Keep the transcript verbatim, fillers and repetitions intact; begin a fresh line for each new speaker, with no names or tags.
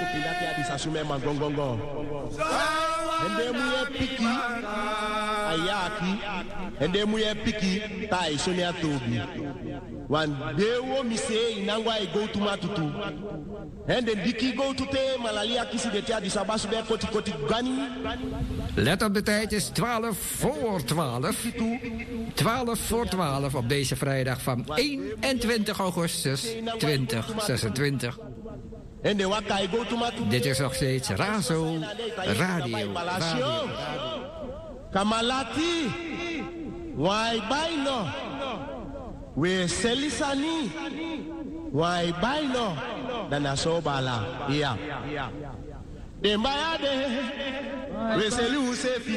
pinati adi sasume mangongongo. En de muye piki ayaki. En de muye piki ta isonia tobi. Wan dewo mise inangwa I go to matutu. En de diki go to te malalia kisi de tia di sabasu be koti koti gani.
Let op, de tijd is twaalf voor twaalf. twaalf voor twaalf op deze vrijdag van eenentwintig augustus tweeduizend zesentwintig. Dit is nog steeds Razo Radio. Radio.
Kamalati. Why buy no? We selisani. Why buy no? Dan asobala. Ja. De mbaya de. We selu sefi.